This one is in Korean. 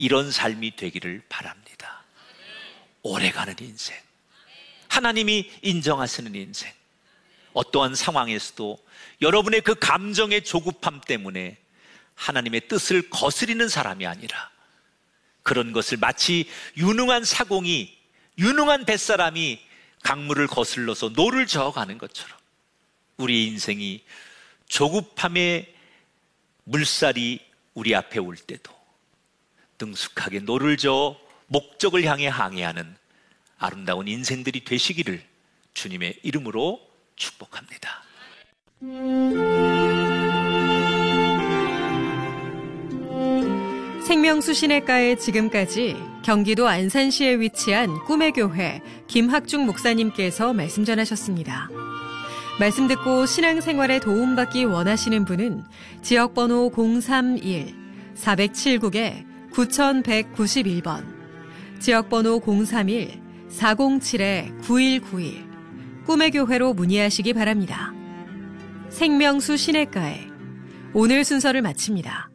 이런 삶이 되기를 바랍니다. 오래가는 인생, 하나님이 인정하시는 인생, 어떠한 상황에서도 여러분의 그 감정의 조급함 때문에 하나님의 뜻을 거스리는 사람이 아니라 그런 것을 마치 유능한 사공이, 유능한 뱃사람이 강물을 거슬러서 노를 저어가는 것처럼 우리 인생이 조급함의 물살이 우리 앞에 올 때도 능숙하게 노를 저어 목적을 향해 항해하는 아름다운 인생들이 되시기를 주님의 이름으로 축복합니다. 생명수 시내가에 지금까지 경기도 안산시에 위치한 꿈의 교회 김학중 목사님께서 말씀 전하셨습니다. 말씀 듣고 신앙생활에 도움받기 원하시는 분은 지역번호 031-479-9191번, 지역번호 031-407-9191 꿈의 교회로 문의하시기 바랍니다. 생명수 시내가에 오늘 순서를 마칩니다.